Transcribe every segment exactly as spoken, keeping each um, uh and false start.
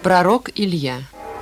Пророк Илья.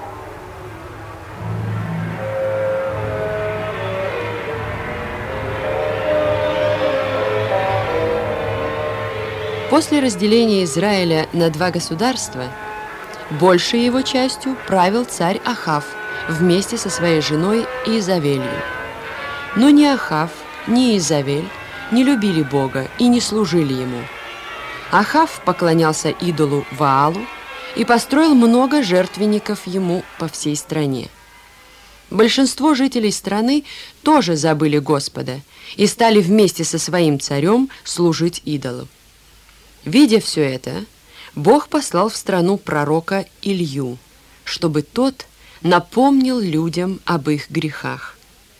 После разделения Израиля на два государства, большей его частью правил царь Ахав вместе со своей женой Иезавелью. Но ни Ахав, ни Иезавель не любили Бога и не служили Ему. Ахав поклонялся идолу Ваалу и построил много жертвенников ему по всей стране. Большинство жителей страны тоже забыли Господа и стали вместе со своим царем служить идолу. Видя все это, Бог послал в страну пророка Илью, чтобы тот напомнил людям об их грехах.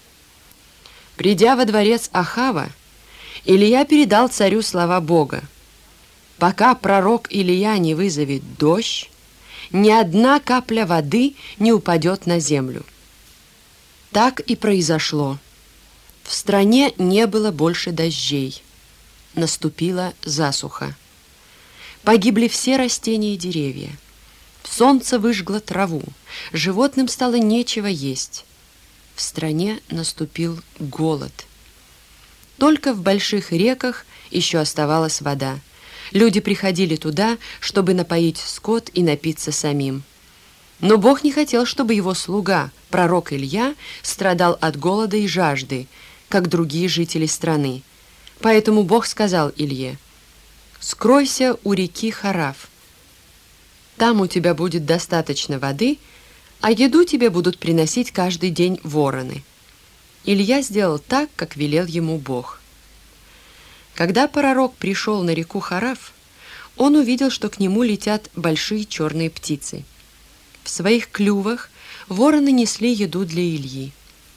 Придя во дворец Ахава, Илья передал царю слова Бога: «Пока пророк Илья не вызовет дождь, ни одна капля воды не упадет на землю». Так и произошло. В стране не было больше дождей. Наступила засуха. Погибли все растения и деревья. Солнце выжгло траву. Животным стало нечего есть. В стране наступил голод. Только в больших реках еще оставалась вода. Люди приходили туда, чтобы напоить скот и напиться самим. Но Бог не хотел, чтобы его слуга, пророк Илья, страдал от голода и жажды, как другие жители страны. Поэтому Бог сказал Илье: «Скройся у реки Харав. Там у тебя будет достаточно воды, а еду тебе будут приносить каждый день вороны». Илья сделал так, как велел ему Бог. Когда пророк пришел на реку Харав, он увидел, что к нему летят большие черные птицы. В своих клювах вороны несли еду для Ильи.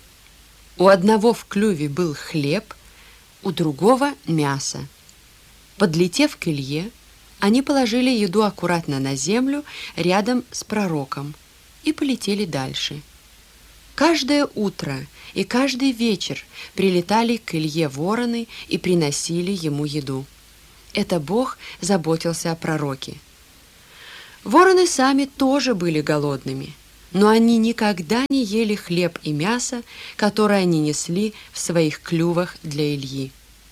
У одного в клюве был хлеб, у другого – мясо. Подлетев к Илье, они положили еду аккуратно на землю рядом с пророком и полетели дальше. Каждое утро и каждый вечер прилетали к Илье вороны и приносили ему еду. Это Бог заботился о пророке. Вороны сами тоже были голодными, но они никогда не ели хлеб и мясо, которые они несли в своих клювах для Ильи.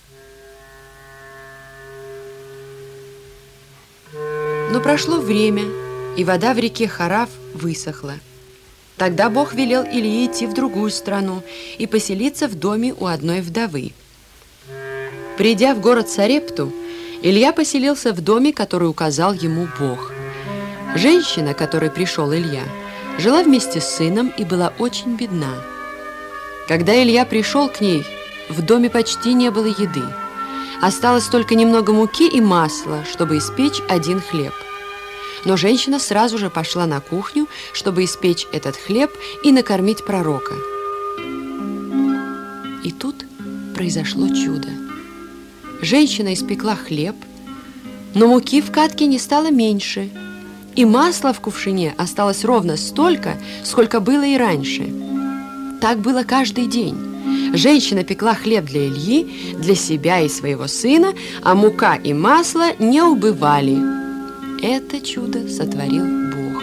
Но прошло время, и вода в реке Харав высохла. Тогда Бог велел Илье идти в другую страну и поселиться в доме у одной вдовы. Придя в город Сарепту, Илья поселился в доме, который указал ему Бог. Женщина, к которой пришел Илья, жила вместе с сыном и была очень бедна. Когда Илья пришел к ней, в доме почти не было еды. Осталось только немного муки и масла, чтобы испечь один хлеб. Но женщина сразу же пошла на кухню, чтобы испечь этот хлеб и накормить пророка. И тут произошло чудо. Женщина испекла хлеб, но муки в катке не стало меньше, и масла в кувшине осталось ровно столько, сколько было и раньше. Так было каждый день. Женщина пекла хлеб для Ильи, для себя и своего сына, а мука и масло не убывали. Это чудо сотворил Бог.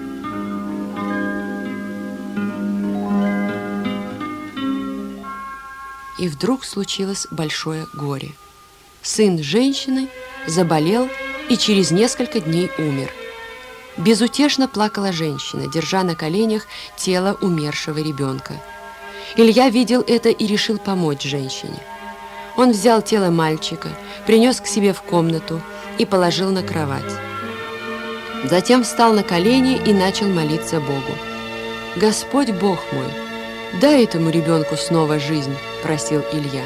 И вдруг случилось большое горе. Сын женщины заболел и через несколько дней умер. Безутешно плакала женщина, держа на коленях тело умершего ребенка. Илья видел это и решил помочь женщине. Он взял тело мальчика, принес к себе в комнату и положил на кровать. Затем встал на колени и начал молиться Богу. «Господь Бог мой, дай этому ребенку снова жизнь», – просил Илья.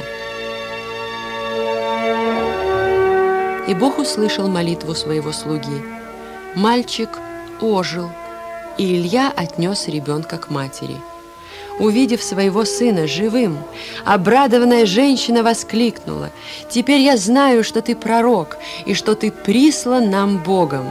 И Бог услышал молитву своего слуги. Мальчик ожил, и Илья отнес ребенка к матери. Увидев своего сына живым, обрадованная женщина воскликнула: «Теперь я знаю, что ты пророк, и что ты прислан нам Богом».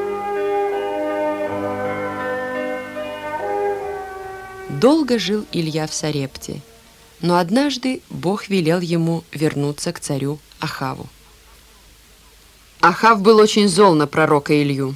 Долго жил Илья в Сарепте, но однажды Бог велел ему вернуться к царю Ахаву. Ахав был очень зол на пророка Илью.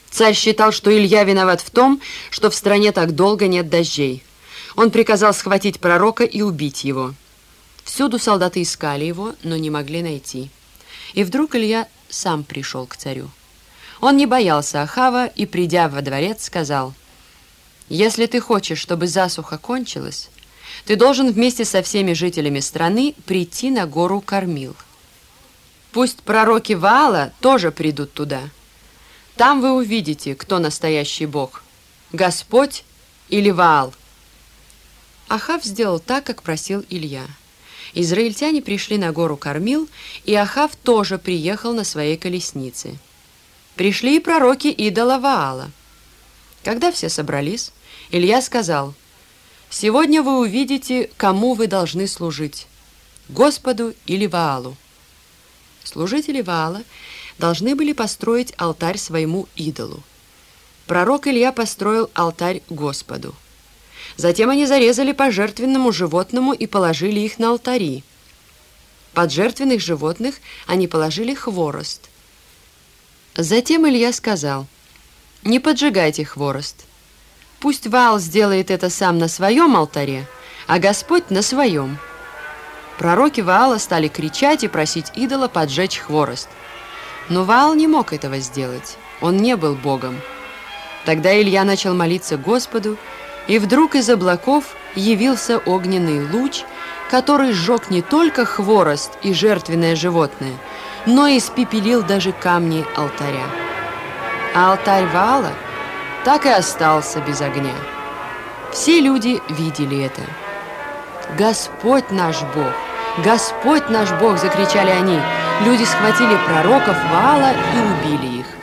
Царь считал, что Илья виноват в том, что в стране так долго нет дождей. Он приказал схватить пророка и убить его. Всюду солдаты искали его, но не могли найти. И вдруг Илья сам пришел к царю. Он не боялся Ахава и, придя во дворец, сказал: «Если ты хочешь, чтобы засуха кончилась, ты должен вместе со всеми жителями страны прийти на гору Кармил. Пусть пророки Ваала тоже придут туда. Там вы увидите, кто настоящий Бог, Господь или Ваал». Ахав сделал так, как просил Илья. Израильтяне пришли на гору Кармил, и Ахав тоже приехал на своей колеснице. Пришли и пророки идола Ваала. Когда все собрались, Илья сказал: «Сегодня вы увидите, кому вы должны служить, Господу или Ваалу». Служители Ваала должны были построить алтарь своему идолу. Пророк Илья построил алтарь Господу. Затем они зарезали по жертвенному животному и положили их на алтари. Под жертвенных животных они положили хворост. Затем Илья сказал: «Не поджигайте хворост. Пусть Ваал сделает это сам на своем алтаре, а Господь на своем». Пророки Ваала стали кричать и просить идола поджечь хворост. Но Ваал не мог этого сделать, он не был Богом. Тогда Илья начал молиться Господу, и вдруг из облаков явился огненный луч, который сжег не только хворост и жертвенное животное, но и испепелил даже камни алтаря. А алтарь Ваала так и остался без огня. Все люди видели это. «Господь наш Бог! Господь наш Бог!» — закричали они. Люди схватили пророков Ваала и убили их.